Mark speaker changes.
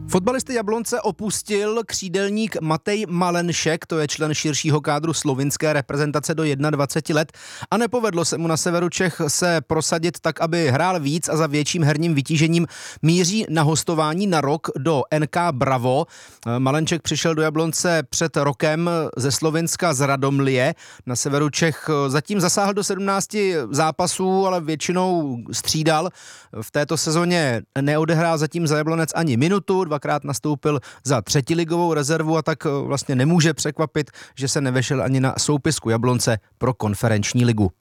Speaker 1: Fotbalisty Jablonce opustil křídelník Matej Malenšek, to je člen širšího kádru slovinské reprezentace do 21 let a nepovedlo se mu na severu Čech se prosadit tak, aby hrál víc a za větším herním vytížením. Míří na hostování na rok do NK Bravo. Malenšek přišel do Jablonce před rokem ze Slovinska z Radomlie. Na severu Čech zatím zasáhl do 17 zápasů, ale většinou střídal. V této sezóně neodehrál zatím za Jablonec ani minutu, dvakrát nastoupil za třetiligovou rezervu a tak vlastně nemůže překvapit, že se nevešel ani na soupisku Jablonce pro konferenční ligu.